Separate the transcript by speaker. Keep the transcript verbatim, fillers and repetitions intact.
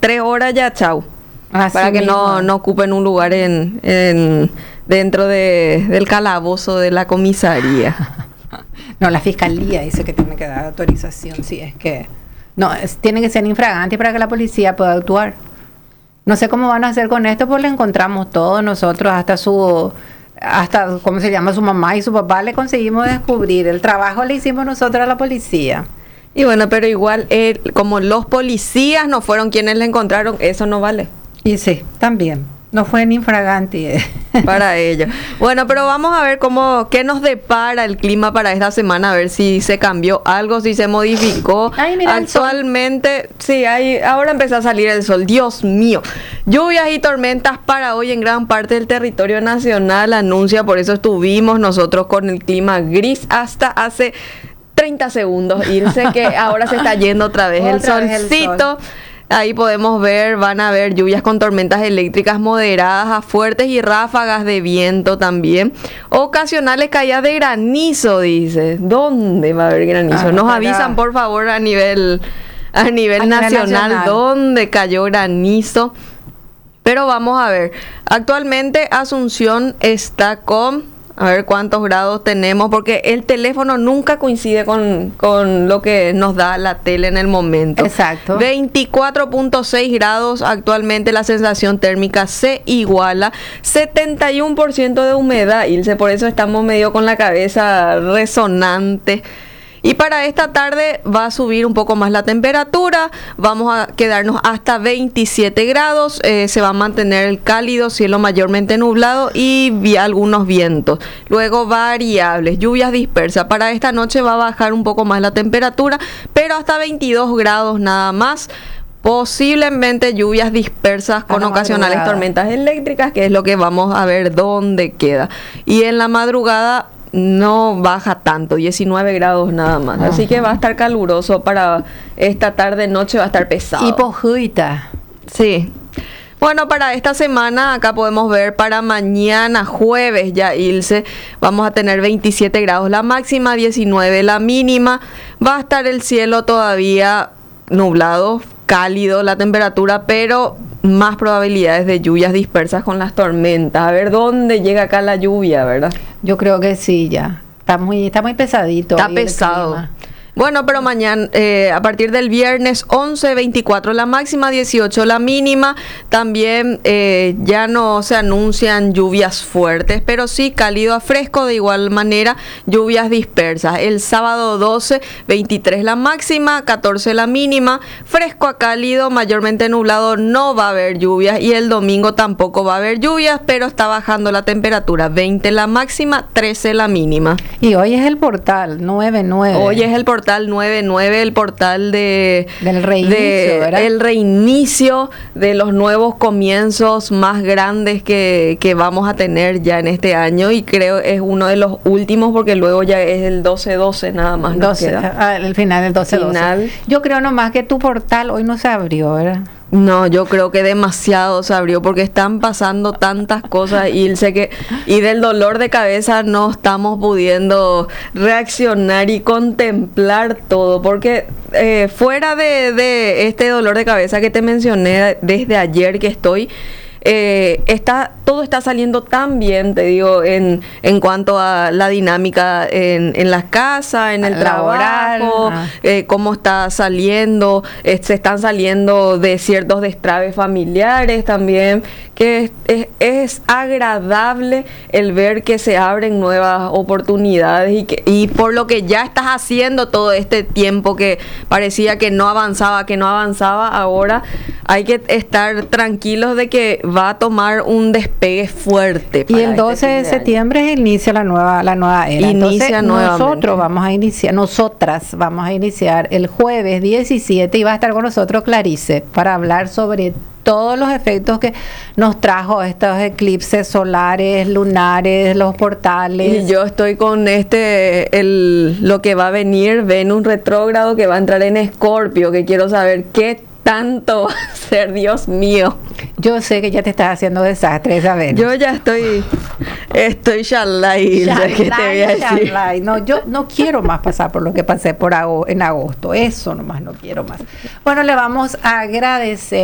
Speaker 1: tres horas ya, chau.
Speaker 2: Así
Speaker 1: para que
Speaker 2: mismo.
Speaker 1: no, no ocupen un lugar en, en dentro de, del calabozo de la comisaría.
Speaker 2: No, la fiscalía dice que tiene que dar autorización, si es que... No, es, tiene que ser infragante para que la policía pueda actuar. No sé cómo van a hacer con esto, pues le encontramos todo nosotros, hasta su... hasta, ¿cómo se llama? Su mamá y su papá le conseguimos descubrir. El trabajo le hicimos nosotros a la policía.
Speaker 1: Y bueno, pero igual, eh, como los policías no fueron quienes le encontraron, eso no vale.
Speaker 2: Y sí, también. No fue ni infragante.
Speaker 1: Para ello. Bueno, pero vamos a ver cómo, qué nos depara el clima para esta semana, a ver si se cambió algo, si se modificó.
Speaker 2: Ay, mira,
Speaker 1: actualmente, sí, hay, ahora empieza a salir el sol. Dios mío. Lluvias y tormentas para hoy en gran parte del territorio nacional, anuncia, por eso estuvimos nosotros con el clima gris hasta hace treinta segundos. Irse que ahora se está yendo otra vez
Speaker 2: Otra
Speaker 1: el
Speaker 2: vez el
Speaker 1: solcito.
Speaker 2: sol.
Speaker 1: Ahí podemos ver, van a haber lluvias con tormentas eléctricas moderadas a fuertes y ráfagas de viento también. Ocasionales caídas de granizo, dice. ¿Dónde va a haber granizo?
Speaker 2: Ah,
Speaker 1: Nos
Speaker 2: para-
Speaker 1: avisan, por favor, a nivel, a nivel
Speaker 2: A nivel
Speaker 1: nacional,
Speaker 2: nacional.
Speaker 1: dónde cayó granizo. Pero vamos a ver. Actualmente Asunción está con... A ver cuántos grados tenemos, porque el teléfono nunca coincide con, con lo que nos da la tele en el momento.
Speaker 2: Exacto.
Speaker 1: veinticuatro punto seis grados actualmente, la sensación térmica se iguala. setenta y uno por ciento de humedad, Ilse, por eso estamos medio con la cabeza resonante. Y para esta tarde va a subir un poco más la temperatura, vamos a quedarnos hasta veintisiete grados, eh, se va a mantener el cálido, cielo mayormente nublado y vi- algunos vientos. Luego variables, lluvias dispersas. Para esta noche va a bajar un poco más la temperatura, pero hasta veintidós grados nada más. Posiblemente lluvias dispersas con
Speaker 2: la
Speaker 1: ocasionales
Speaker 2: madrugada.
Speaker 1: tormentas eléctricas, que es lo que vamos a ver dónde queda. Y en la madrugada no baja tanto, diecinueve grados nada más. Así
Speaker 2: Ajá.
Speaker 1: que va a estar caluroso para esta tarde, noche va a estar pesado.
Speaker 2: Y pojuita.
Speaker 1: Sí. Bueno, para esta semana acá podemos ver para mañana jueves ya, Ilse, vamos a tener veintisiete grados la máxima, diecinueve la mínima. Va a estar el cielo todavía nublado, cálido la temperatura, pero más probabilidades de lluvias dispersas con las tormentas. A ver dónde llega acá la lluvia, ¿verdad?
Speaker 2: Yo creo que sí, ya. Está muy, está muy pesadito.
Speaker 1: Está
Speaker 2: hoy el
Speaker 1: pesado.
Speaker 2: clima.
Speaker 1: Bueno, pero mañana, eh, a partir del viernes, once, veinticuatro la máxima, dieciocho la mínima. También eh, ya no se anuncian lluvias fuertes, pero sí cálido a fresco, de igual manera, lluvias dispersas. El sábado doce, veintitrés la máxima, catorce la mínima. Fresco a cálido, mayormente nublado, no va a haber lluvias. Y el domingo tampoco va a haber lluvias, pero está bajando la temperatura. veinte la máxima, trece la mínima.
Speaker 2: Y hoy es el portal nueve nueve.
Speaker 1: Hoy es el portal nueve nueve, el portal de
Speaker 2: Del reinicio,
Speaker 1: de-
Speaker 2: ¿verdad?
Speaker 1: el reinicio de los nuevos comienzos más grandes que, que vamos a tener ya en este año, y creo es uno de los últimos, porque luego ya es el doce doce nada más nos
Speaker 2: doce,
Speaker 1: queda.
Speaker 2: ah, el final del doce doce.
Speaker 1: Final.
Speaker 2: Yo creo nomás que tu portal hoy no se abrió, ¿verdad?
Speaker 1: No, yo creo que demasiado se abrió, porque están pasando tantas cosas y sé que y del dolor de cabeza no estamos pudiendo reaccionar y contemplar todo, porque eh, fuera de, de este dolor de cabeza que te mencioné desde ayer que estoy, eh, está todo está saliendo tan bien, te digo, en, en cuanto a la dinámica en, en la casa, en el
Speaker 2: Laboral,
Speaker 1: trabajo,
Speaker 2: ah.
Speaker 1: eh, cómo está saliendo, eh, se están saliendo de ciertos destraves familiares también, que es, es, es agradable el ver que se abren nuevas oportunidades y, que, y por lo que ya estás haciendo todo este tiempo que parecía que no avanzaba, que no avanzaba, ahora hay que estar tranquilos de que va a tomar un despegue fuerte.
Speaker 2: Y
Speaker 1: para
Speaker 2: el
Speaker 1: este
Speaker 2: doce
Speaker 1: fin
Speaker 2: de
Speaker 1: año.
Speaker 2: septiembre inicia la nueva la nueva era.
Speaker 1: Inicia
Speaker 2: Entonces,
Speaker 1: nuevamente.
Speaker 2: nosotros vamos a iniciar, nosotras vamos a iniciar el jueves diecisiete y va a estar con nosotros Clarice para hablar sobre todos los efectos que nos trajo estos eclipses solares, lunares, los portales.
Speaker 1: Y yo estoy con este, el, lo que va a venir, Venus retrógrado, que va a entrar en Escorpio, que quiero saber qué tanto va a ser, Dios mío.
Speaker 2: Yo sé que ya te estás haciendo desastre esa vez.
Speaker 1: Yo ya estoy, estoy shalai, ¿sabes qué te voy a decir?
Speaker 2: Shalai. No, yo no quiero más pasar por lo que pasé por ago- en agosto. Eso nomás no quiero más. Bueno, le vamos a agradecer.